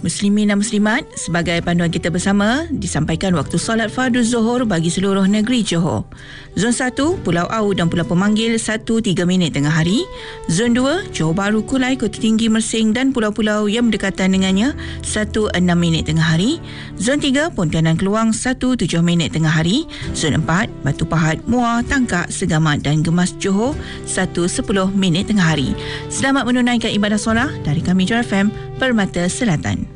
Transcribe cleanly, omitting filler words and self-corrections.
Muslimin dan Muslimat, sebagai panduan kita bersama, disampaikan waktu solat fardu Zuhur bagi seluruh negeri Johor. Zon 1, Pulau Au dan Pulau Pemanggil 1-3 minit tengah hari. Zon 2, Johor Bahru, Kulai, Kota Tinggi, Mersing dan pulau-pulau yang berdekatan dengannya 1-6 minit tengah hari. Zon 3, Pontianak Keluang 1-7 minit tengah hari. Zon 4, Batu Pahat, Muar, Tangkak, Segamat dan Gemas Johor 1-10 minit tengah hari. Selamat menunaikan ibadah solat dari kami Johor FM, Permata Selatan.